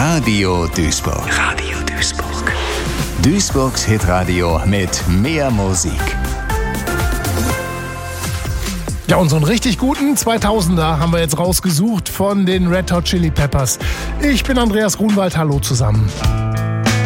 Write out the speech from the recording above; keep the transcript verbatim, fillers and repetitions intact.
Radio Duisburg. Radio Duisburg. Duisburgs Hitradio mit mehr Musik. Ja, unseren richtig guten zweitausender haben wir jetzt rausgesucht von den Red Hot Chili Peppers. Ich bin Andreas Grunwald, hallo zusammen.